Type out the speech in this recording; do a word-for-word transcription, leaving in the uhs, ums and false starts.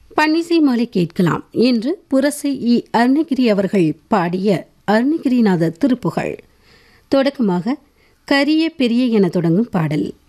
பன்னிசை மாலை கேட்கலாம். இன்று புரசை இ அருணகிரி அவர்கள் பாடிய அருணகிரிநாத திருப்புகழ். தொடக்கமாக கரிய பெரிய என தொடங்கும் பாடல்.